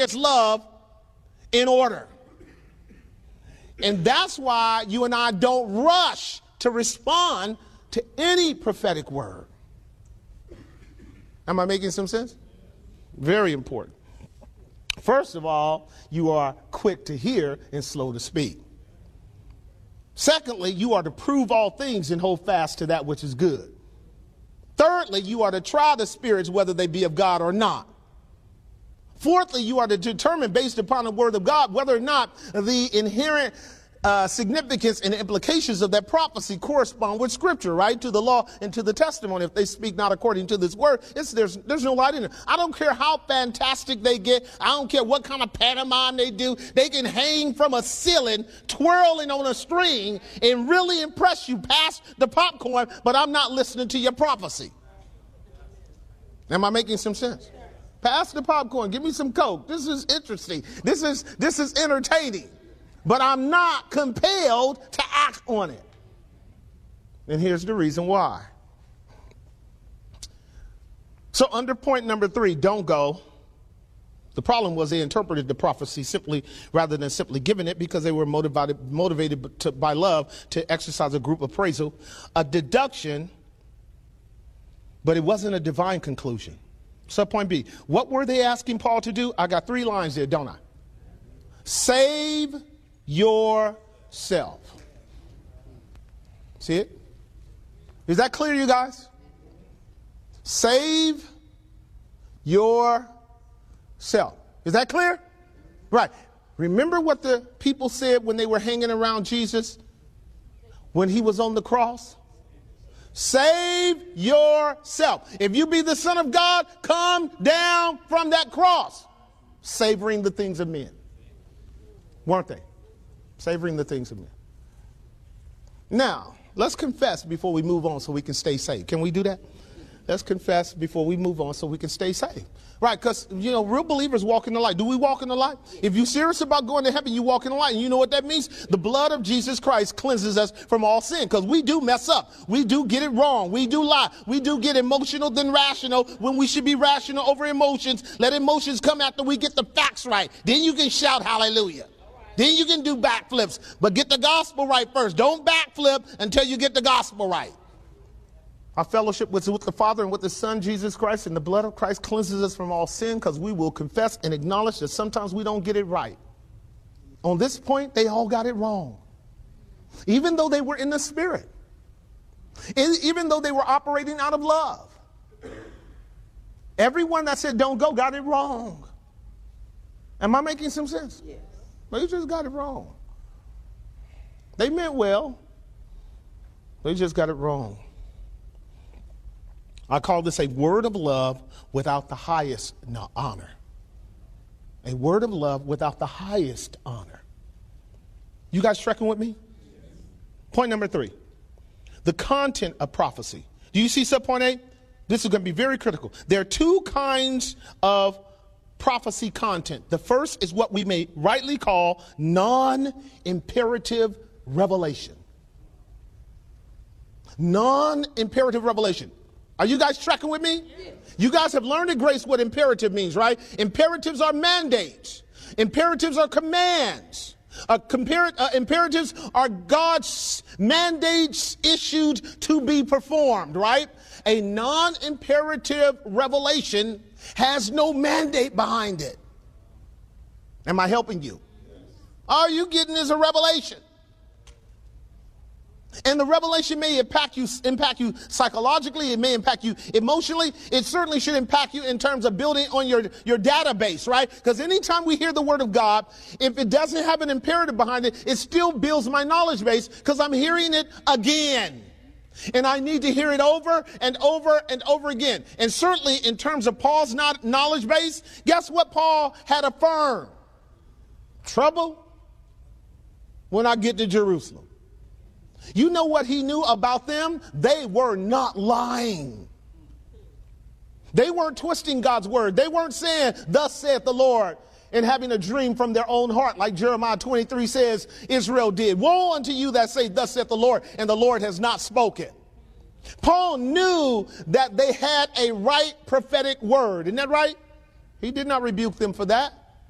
highest love in order. And that's why you and I don't rush to respond to any prophetic word. Am I making some sense? Very important. First of all, you are quick to hear and slow to speak. Secondly, you are to prove all things and hold fast to that which is good. Thirdly, you are to try the spirits whether they be of God or not. Fourthly, you are to determine based upon the word of God whether or not the inherent significance and implications of that prophecy correspond with scripture, right? To the law and to the testimony. If they speak not according to this word, there's no light in it. I don't care how fantastic they get. I don't care what kind of pantomime they do. They can hang from a ceiling, twirling on a string, and really impress you past the popcorn, but I'm not listening to your prophecy. Am I making some sense? Pass the popcorn. Give me some Coke. This is interesting. This is entertaining. But I'm not compelled to act on it. And here's the reason why. So under point number 3, don't go. The problem was they interpreted the prophecy simply rather than simply giving it because they were motivated by love to exercise a group appraisal, a deduction, but it wasn't a divine conclusion. Subpoint B. What were they asking Paul to do? I got 3 lines there, don't I? Save yourself. See it? Is that clear, you guys? Save yourself. Is that clear? Right. Remember what the people said when they were hanging around Jesus when he was on the cross? Save yourself. If you be the Son of God, come down from that cross. Savoring the things of men. Weren't they? Savoring the things of men. Now, let's confess before we move on so we can stay safe. Can we do that? Let's confess before we move on so we can stay safe. Right, because, real believers walk in the light. Do we walk in the light? If you're serious about going to heaven, you walk in the light. And you know what that means? The blood of Jesus Christ cleanses us from all sin. Because we do mess up. We do get it wrong. We do lie. We do get emotional than rational when we should be rational over emotions. Let emotions come after we get the facts right. Then you can shout hallelujah. Then you can do backflips. But get the gospel right first. Don't backflip until you get the gospel right. Our fellowship was with the Father and with the Son, Jesus Christ, and the blood of Christ cleanses us from all sin because we will confess and acknowledge that sometimes we don't get it right. On this point, they all got it wrong. Even though they were in the Spirit. Even though they were operating out of love. Everyone that said don't go got it wrong. Am I making some sense? Yes. They just got it wrong. They meant well. They just got it wrong. I call this a word of love without the highest honor. A word of love without the highest honor. You guys tracking with me? Point number 3. The content of prophecy. Do you see subpoint A? This is going to be very critical. There are 2 kinds of prophecy content. The first is what we may rightly call non-imperative revelation. Non-imperative revelation. Are you guys tracking with me? Yes. You guys have learned at Grace what imperative means, right? Imperatives are mandates. Imperatives are commands. Imperatives are God's mandates issued to be performed, right? A non-imperative revelation has no mandate behind it. Am I helping you? Yes. All you getting is a revelation. And the revelation may impact you psychologically. It may impact you emotionally. It certainly should impact you in terms of building on your database, right? Because anytime we hear the word of God, if it doesn't have an imperative behind it, it still builds my knowledge base because I'm hearing it again. And I need to hear it over and over and over again. And certainly in terms of Paul's knowledge base, guess what Paul had affirmed? Trouble when I get to Jerusalem. You know what he knew about them? They were not lying. They weren't twisting God's word. They weren't saying, thus saith the Lord, and having a dream from their own heart, like Jeremiah 23 says Israel did. Woe unto you that say, thus saith the Lord, and the Lord has not spoken. Paul knew that they had a right prophetic word. Isn't that right? He did not rebuke them for that.